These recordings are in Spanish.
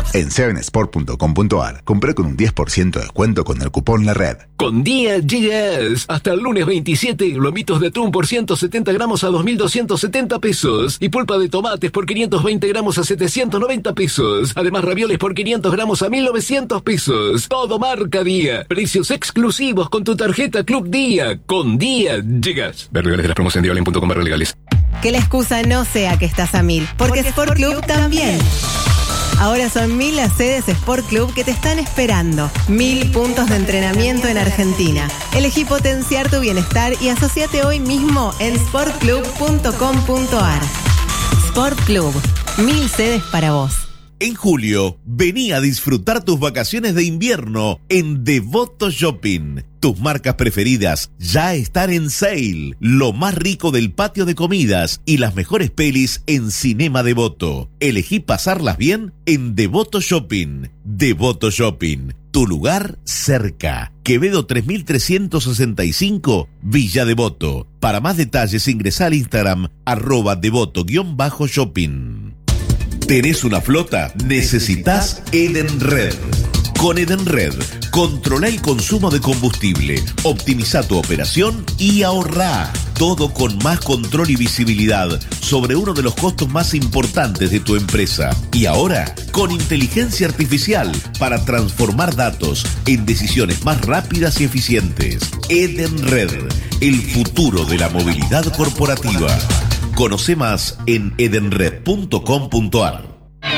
En 7sport.com.ar, compré con un 10% de descuento con el cupón La Red. Con Día llegas hasta el lunes 27, lomitos de atún por 170 gramos a 2.270 pesos y pulpa de tomates por 520 gramos a 790 pesos. Además, ravioles por 500 gramos a 1.900 pesos. Todo marca Día. Precios exclusivos con tu tarjeta Club Día. Con Día llegas. Ver regales de las promos en diablin.com/legales. Que la excusa no sea que estás a 1000, porque Sport Club también. Ahora son 1000 las sedes Sport Club que te están esperando. 1000 puntos de entrenamiento en Argentina. Elegí potenciar tu bienestar y asociate hoy mismo en sportclub.com.ar. Sport Club, 1000 sedes para vos. En julio, vení a disfrutar tus vacaciones de invierno en Devoto Shopping. Tus marcas preferidas ya están en sale. Lo más rico del patio de comidas y las mejores pelis en Cinema Devoto. Elegí pasarlas bien en Devoto Shopping. Devoto Shopping, tu lugar cerca. Quevedo 3365, Villa Devoto. Para más detalles ingresá al Instagram @devoto_shopping. ¿Tenés una flota? Necesitas Edenred. Con Edenred, controla el consumo de combustible, optimiza tu operación y ahorrá. Todo con más control y visibilidad sobre uno de los costos más importantes de tu empresa. Y ahora, con inteligencia artificial para transformar datos en decisiones más rápidas y eficientes. Edenred, el futuro de la movilidad corporativa. Conoce más en edenred.com.ar.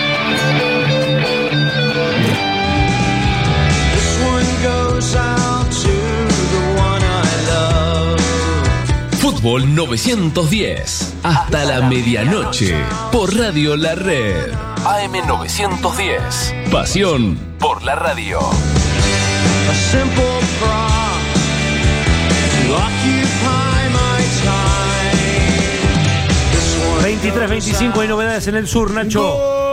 Fútbol 910 hasta la medianoche por Radio La Red. AM 910. Pasión por la radio. 23-25 hay novedades en el sur, Nacho.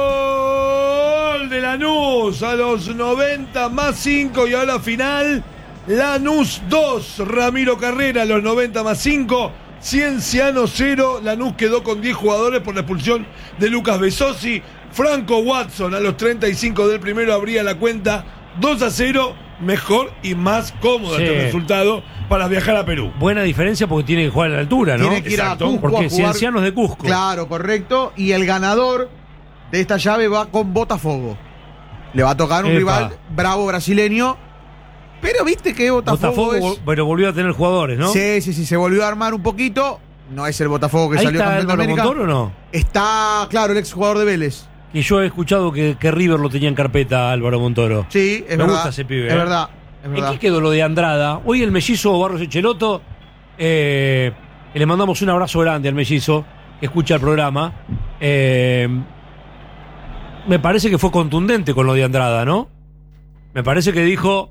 Gol de Lanús a los 90 más 5 y ahora final. Lanús 2, Ramiro Carrera a los 90 más 5, Cienciano 0, Lanús quedó con 10 jugadores por la expulsión de Lucas Besosi. Franco Watson a los 35 del primero abría la cuenta 2-0, mejor y más cómodo este resultado para viajar a Perú. Buena diferencia porque tiene que jugar a la altura, ¿no? Tiene que ir a Cusco porque a jugar. Cienciano es de Cusco. Claro, correcto. Y el ganador de esta llave va con Botafogo. Le va a tocar un rival bravo brasileño. Pero viste que Botafogo es... Pero volvió a tener jugadores, ¿no? Sí, se volvió a armar un poquito. No es el Botafogo que ¿Ahí salió está campeón de Álvaro América. Montoro o no? Está, claro, el exjugador de Vélez. Y yo he escuchado que River lo tenía en carpeta, Álvaro Montoro. Sí, es verdad. Me gusta ese pibe. Es verdad. ¿En qué quedó lo de Andrada? Hoy el mellizo Barros Echeloto, le mandamos un abrazo grande al mellizo, que escucha el programa. Me parece que fue contundente con lo de Andrada, ¿no? Me parece que dijo,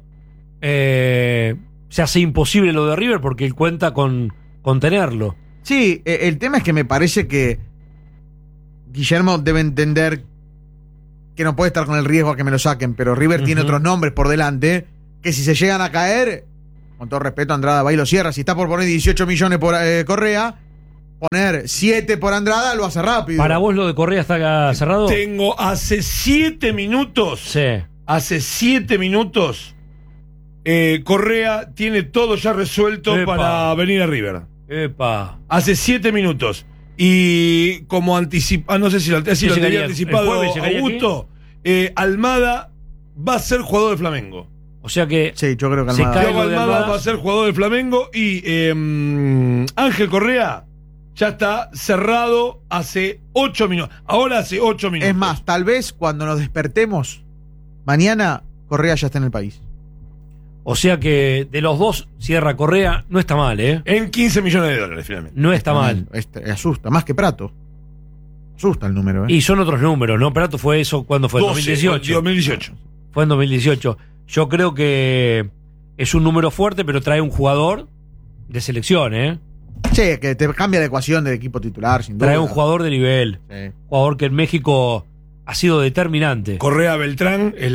se hace imposible lo de River porque él cuenta con tenerlo. Sí, el tema es que me parece que Guillermo debe entender que no puede estar con el riesgo a que me lo saquen, pero River tiene otros nombres por delante que si se llegan a caer, con todo respeto, Andrada va y lo cierra. Si está por poner 18 millones por Correa, poner 7 por Andrada lo hace rápido. ¿Para vos lo de Correa está cerrado? Tengo hace 7 minutos. Sí. Hace 7 minutos. Correa tiene todo ya resuelto para venir a River. Hace 7 minutos. Y como anticipa, no sé si lo tenía anticipado Augusto, Almada va a ser jugador del Flamengo. O sea que sí, yo creo que Almada va a ser jugador del Flamengo y Ángel Correa ya está cerrado hace 8 minutos. Ahora hace 8 minutos. Es más, tal vez cuando nos despertemos mañana, Correa ya está en el país. O sea que de los dos cierra Correa, no está mal, ¿eh? En 15 millones de dólares finalmente. No está mal. Asusta, más que Prato. Asusta el número, ¿eh? Y son otros números, ¿no? Prato fue eso cuando fue 2018. 2018. Fue en 2018. Yo creo que es un número fuerte, pero trae un jugador de selección, ¿eh? Sí, que te cambia la ecuación del equipo titular, sin duda. Trae un jugador de nivel. Sí. Jugador que en México ha sido determinante. Correa Beltrán es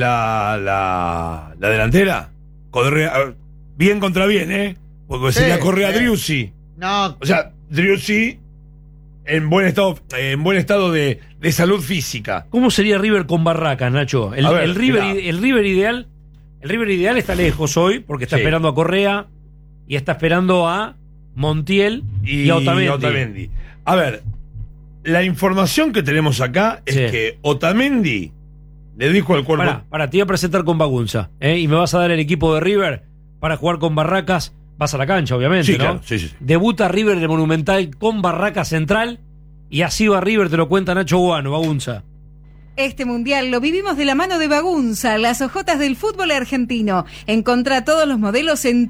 la delantera. Correa, bien contra bien, ¿eh? Porque sería Correa Driussi. No. O sea, Driussi en buen estado de salud física. ¿Cómo sería River con Barracas, Nacho? El River mirá. el River ideal está lejos hoy, porque está Sí. esperando a Correa y está esperando a Montiel y a Otamendi. A ver, la información que tenemos acá es Sí. que Otamendi le dijo al cuerpo. Pará, te voy a presentar con Bagunza, y me vas a dar el equipo de River para jugar con Barracas. Vas a la cancha, obviamente, Sí, ¿no? claro, sí. Debuta River en el Monumental con Barracas central y así va River, te lo cuenta Nacho Guano, Bagunza. Este mundial lo vivimos de la mano de Bagunza, las ojotas del fútbol argentino. Encontrá todos los modelos en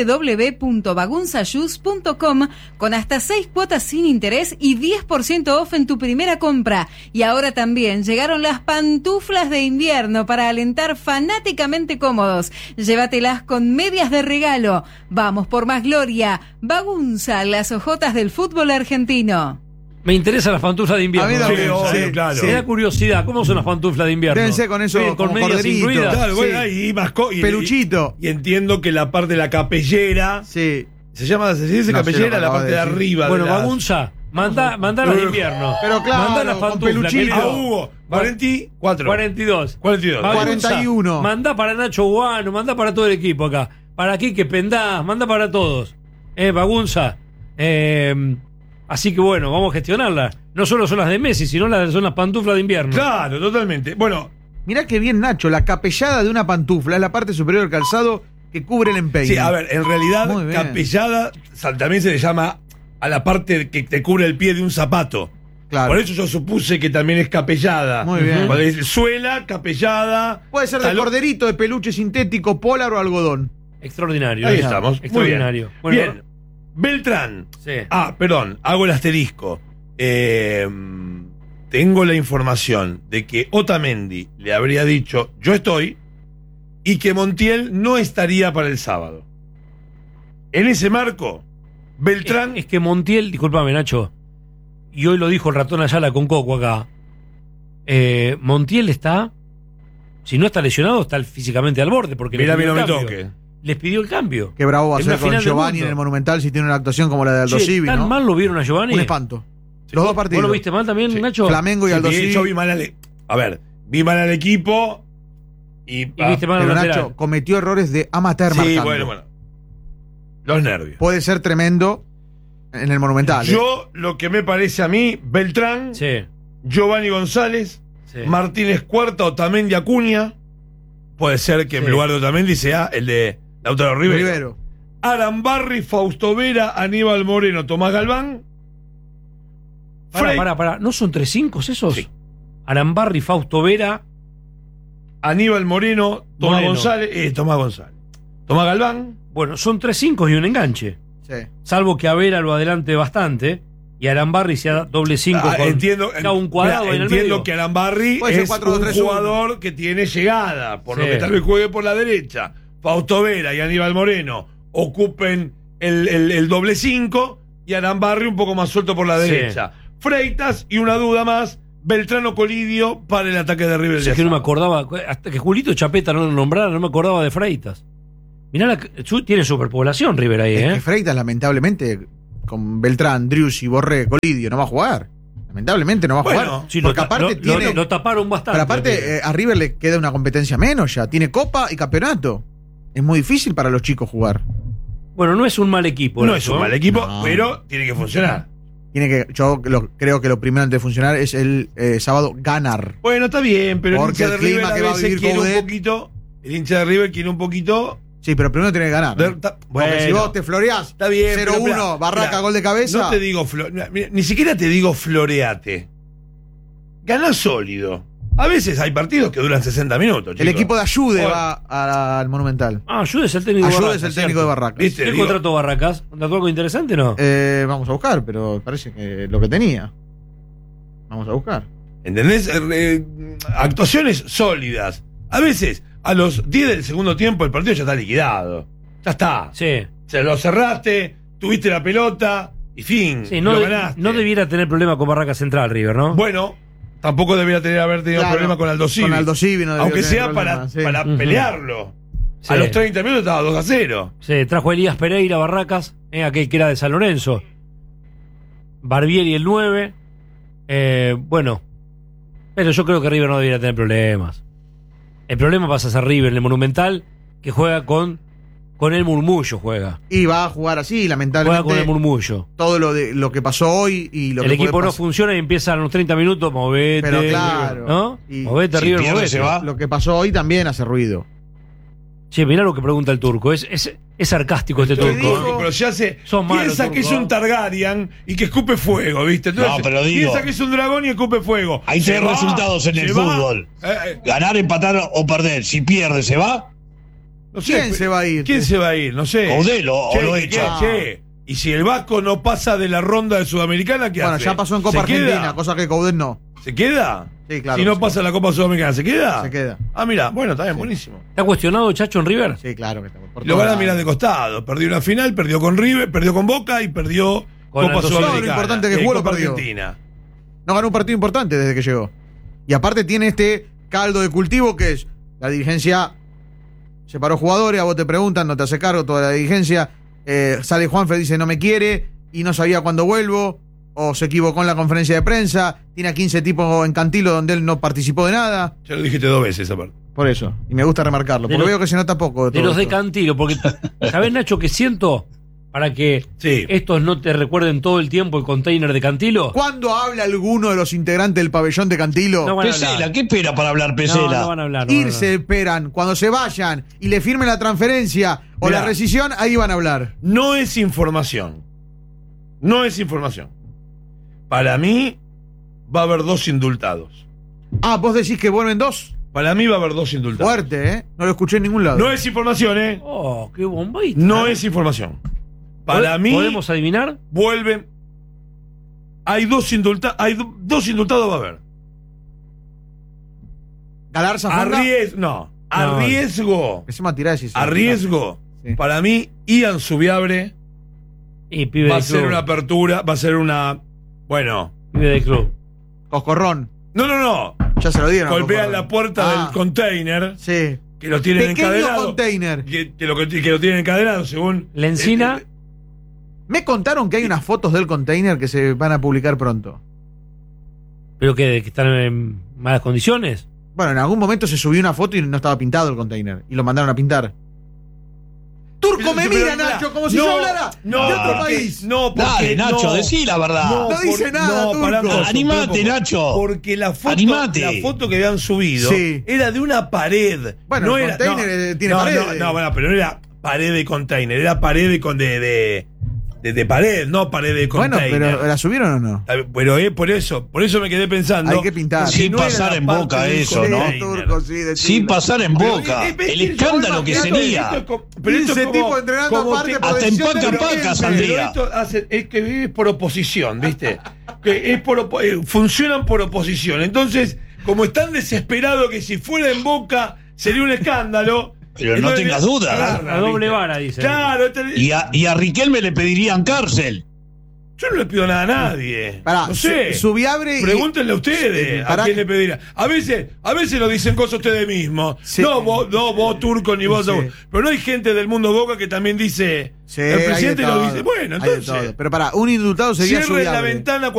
www.bagunzashoes.com con hasta 6 cuotas sin interés y 10% off en tu primera compra. Y ahora también llegaron las pantuflas de invierno para alentar fanáticamente cómodos. Llévatelas con medias de regalo. Vamos por más gloria. Bagunza, las ojotas del fútbol argentino. Me interesan las pantuflas de invierno. A mí también, obvio, claro. Me da curiosidad, ¿cómo son las pantuflas de invierno? Deben ser con eso, Bien, con como medias corderito. incluidas. Claro, Sí. bueno, y Peluchito. Y entiendo que la parte de la capellera. Sí. ¿Se dice No sé capellera? lo que La acabo parte de de decir. arriba. Bueno, de las- Bagunza, manda las de invierno. Pero claro, manda las con pantuflas. peluchito. querido. Ah, Hugo, 44. 42. 42. Bagunza, 41. Manda para Nacho Guano, manda para todo el equipo acá. Para Quique Pendás, manda para todos. Bagunza. Así que bueno, vamos a gestionarla. No solo son las de Messi, sino son las pantuflas de invierno. Claro, totalmente. Bueno, Mirá qué bien, Nacho. La capellada de una pantufla es la parte superior del calzado que cubre el empeine. sí, a ver, en realidad, Muy bien. capellada también se le llama a la parte que te cubre el pie de un zapato. Claro. Por eso yo supuse que también es capellada. Muy bien. Cuando dice suela, capellada. Puede ser de talón- corderito, de peluche sintético, polar o algodón. Extraordinario. Ahí ¿eh? estamos. Extraordinario. Muy Bueno, bien. Bien. Beltrán. Sí. Perdón, hago el asterisco. Tengo la información de que Otamendi le habría dicho yo estoy y que Montiel no estaría para el sábado. En ese marco, Beltrán. Es que Montiel, discúlpame, Nacho, y hoy lo dijo el ratón Ayala con Coco acá. Montiel está, si no está lesionado, está físicamente al borde, porque Mira, les pidió no me el cambio. toque. Les pidió el cambio. Qué bravo va a En ser una con final del Giovanni mundo. en el Monumental si tiene una actuación como la de Aldo Che, Civi, ¿tan ¿no? mal lo vieron a Giovanni? Un espanto. Sí. Los dos ¿Vos partidos. lo viste mal también, Sí. Nacho? Flamengo y Aldo Sí, Civi. yo vi mal vi mal al equipo y viste mal Pero al Nacho lateral. cometió errores de amateur sí, marcando. bueno. Los nervios. Puede ser tremendo en el Monumental. Yo, lo que me parece a mí, Beltrán, Sí, Giovanni González, sí. Martínez Cuarta, Otamendi Acuña. Puede ser que Sí. en lugar de Otamendi sea el de Lautaro Rivero. Rivero. Arambarri, Fausto Vera, Aníbal Moreno, Tomás Galván. Pará. ¿No son 3-5 esos? Sí. Arambarri, Fausto Vera. Aníbal Moreno, Tomás Moreno. González. Tomás Galván. Bueno, son 3-5 y un enganche. Sí. Salvo que a Vera lo adelante bastante y Arambarri sea doble 5 con Entiendo, cada un cuadrado mira, en el entiendo medio. que Arambarri Puede ser es 4-2-3-1. un jugador que tiene llegada, por lo Sí. que tal vez juegue por la derecha. Fausto Vera y Aníbal Moreno ocupen el doble 5 y Arambarri un poco más suelto por la Sí. derecha. Freitas y una duda más, Beltrano Colidio para el ataque de River. O sea, es que no me acordaba, hasta que Julito Chapeta no lo nombrara, no me acordaba de Freitas. Mirá, tiene superpoblación River ahí, Es que Freitas, lamentablemente, con Beltrán, Drius y Borré, Colidio, no va a jugar. Lamentablemente no va a Bueno, jugar. Sí, porque lo, aparte tiene. lo taparon bastante. Pero aparte, a River le queda una competencia menos ya. Tiene Copa y Campeonato. Es muy difícil para los chicos jugar. Bueno, no es un mal equipo. No Nacho, es un mal equipo, No. pero tiene que funcionar. Creo que lo primero antes de funcionar es el sábado ganar. Bueno, está bien, pero Porque el hincha de el clima River a que va a veces vivir quiere un Coudet- poquito. El hincha de River quiere un poquito. Sí, pero primero tiene que ganar. ¿no? Porque si vos te floreás Está bien, pero 0-1, mirá, Barraca, mirá, gol de cabeza. No te digo ni siquiera te digo floreate. Ganás sólido. A veces hay partidos que duran 60 minutos. el chicos. equipo de Ayude Bueno. va al Monumental. Ah, Ayude es el técnico de Ayude Barracas. es el técnico de ¿cierto? Barracas. ¿Viste? ¿Qué Digo, contrató Barracas? ¿Contrató algo interesante no? Vamos a buscar, pero parece que lo que tenía. Vamos a buscar. ¿Entendés? Actuaciones sólidas. A veces, a los 10 del segundo tiempo, el partido ya está liquidado. Ya está. Sí. Se lo cerraste, tuviste la pelota y fin. Sí, lo no, ganaste. no debiera tener problema con Barracas Central, River, ¿no? Bueno, tampoco debería haber tenido Claro, problema con Aldo Civi. Con Aldo Civi no debió Aunque tener sea problema, sí. para Ujú. pelearlo. Sí. A los 30 minutos estaba 2-0. Se trajo a Elías Pereira Barracas, aquel que era de San Lorenzo. Barbieri el 9. Bueno, pero yo creo que River no debería tener problemas. El problema pasa a ser River en el Monumental, que juega con el murmullo juega. Y va a jugar así, lamentablemente. Juega con el murmullo. Todo lo que pasó hoy y lo el que equipo no funciona y empieza a los 30 minutos, movete. Pero claro. ¿No? Y movete, si River, pierde, movete. se va. lo que pasó hoy también hace ruido. Che, mirá lo que pregunta el turco. Es sarcástico este Pero turco. dijo, pero ya se Son malos, piensa que es turco. un Targaryen y que escupe fuego, ¿viste? Entonces, No, pero digo, piensa que es un dragón y escupe fuego. Hay Se tres va, resultados en el se va. fútbol. Ganar, empatar o perder. Si pierde, ¿se va? No sé, ¿Quién se va a ir? ¿Quién se va a ir? No sé. Odelo, o lo echa. Che, y si el Vasco no pasa de la ronda de Sudamericana, ¿qué Bueno, hace? ya pasó en Copa ¿Se queda? Argentina, cosa que Coudet no. ¿Se queda? Sí, claro. Si no sí. pasa la Copa Sudamericana, ¿se queda? Se queda. Ah, mira, bueno, está bien, Sí. buenísimo. ¿Está cuestionado Chacho en River? Sí, claro que está. Por Lo todos van a lados. mirar de costado. Perdió una final, perdió con River, perdió con Boca y perdió Con Copa Alto Sudamericana. Ciudad. Lo importante que Y jugó lo Copa perdió. Argentina. No ganó un partido importante desde que llegó. Y aparte tiene este caldo de cultivo que es la dirigencia separó jugadores, a vos te preguntan, no te hace cargo toda la dirigencia. Sale Juanfe, dice no me quiere y no sabía cuándo vuelvo. O se equivocó en la conferencia de prensa. Tiene a 15 tipos en Cantilo donde él no participó de nada. Ya lo dijiste 2 veces esa parte. Por eso. Y me gusta remarcarlo. De Porque los- veo que se nota poco. De todo los de esto. Cantilo, porque ¿sabés, Nacho, que siento para que Sí. estos no te recuerden todo el tiempo el container de Cantilo? ¿Cuándo habla alguno de los integrantes del pabellón de Cantilo? No van a hablar. Pesela, ¿qué espera para hablar No, Pesela? no van a hablar. no van a Irse hablar. esperan. Cuando se vayan y le firmen la transferencia o Mirá. la rescisión, ahí van a hablar. No es información. No es información. Para mí va a haber 2 indultados. Ah, vos decís que vuelven 2. Para mí va a haber 2 indultados. Fuerte, ¿eh? No lo escuché en ningún lado. No es información, ¿eh? Oh, qué bombita. No es información. Para mí ¿Podemos adivinar? vuelven. Hay 2 indultados. Dos indultados va a haber. Galarza Fonda. No. Arriesgo. Empecemos a tirar ese. Arriesgo. Sí. Para mí, Ian Subiabre Y pibe va a de ser club. una apertura. Va a ser una. Bueno. Pibe de club. Coscorrón. No. Ya se lo dieron. a Golpean Coscorrón. la puerta Ah, del container. Sí. Que lo tienen Pequeño encadenado. container. Que lo tienen encadenado, según. La encina. Me contaron que hay unas fotos del container que se van a publicar pronto. ¿Pero que están en malas condiciones? Bueno, en algún momento se subió una foto y no estaba pintado el container. Y lo mandaron a pintar. Turco me mira, Nacho, como si yo hablara de otro país. No, porque. Dale, Nacho, no. decí la verdad. No dice nada, pará, Turco. Animate, Nacho. Porque la Animate. foto que habían subido Sí. era de una pared. Bueno, no el era, container tiene paredes. bueno, pero no era pared de container, era pared de pared, no pared de Bueno, container. pero ¿la subieron o no? Pero por eso me quedé pensando. Hay que pintar. que Sin no era pasar la en parte boca del eso, ¿no? container. Turco, sí, decilo. Sin pasar en Pero, boca. ves El que escándalo que yo sería. esto es pero esto es 15 como- tipos entrenando como aparte te- por hasta en decisión paca del paca presidente. saldría. pero esto es que es por oposición, ¿viste? Que es funcionan por oposición. Entonces, como están desesperados que si fuera en Boca sería un escándalo. Pero no entonces tengas duda. agarra, La doble ¿viste? vara, dice. Claro, Y a Riquelme le pedirían cárcel. yo no le pido nada a nadie. Pará, no sé. Subiabre y- Pregúntenle a ustedes Pará. a quién le pedirá. A veces lo dicen cosas ustedes mismos. Sí. No vos turco ni vos. Sí. Pero no hay gente del mundo Boca que también dice. Sí, el presidente hay de lo todo. dice. Bueno, Hay de entonces. todo. Pero para, un indultado sería Cierren la Subiabre. ventana